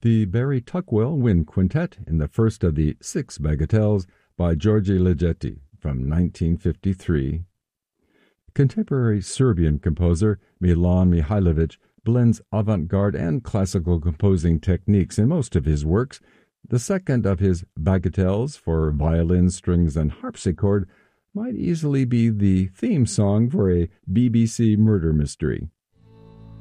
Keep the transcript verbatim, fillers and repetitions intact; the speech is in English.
the Barry Tuckwell Wind Quintet in the first of the Six Bagatelles by Georgi Ligeti from nineteen fifty-three. Contemporary Serbian composer Milan Mihailovic blends avant-garde and classical composing techniques in most of his works. The second of his bagatelles for violin, strings, and harpsichord might easily be the theme song for a B B C murder mystery.